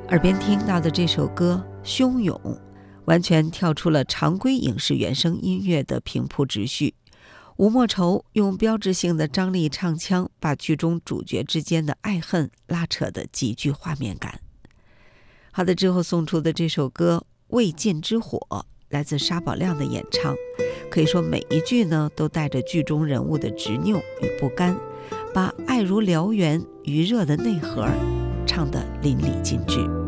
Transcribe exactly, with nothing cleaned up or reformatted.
耳边听到的这首歌汹涌，完全跳出了常规影视原声音乐的平铺直叙。吴莫愁用标志性的张力唱腔，把剧中主角之间的爱恨拉扯得极具画面感。好的，之后送出的这首歌《未尽之火》来自沙宝亮的演唱，可以说每一句呢都带着剧中人物的执拗与不甘，把爱如燎原余热的内核唱得淋漓尽致。